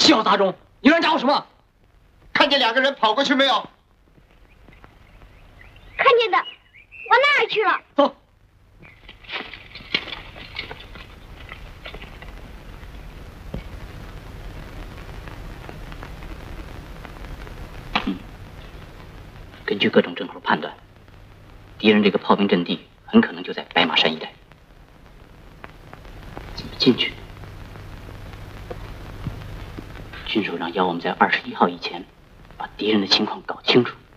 小杂种，你让家伙什么？ 看见2个人跑过去没有？ 看见的，往那儿去了。 走。 根据各种证口判断，敌人这个炮兵阵地很可能就在白马山一带。怎么进去？军首长要我们在21号以前把敌人的情况搞清楚。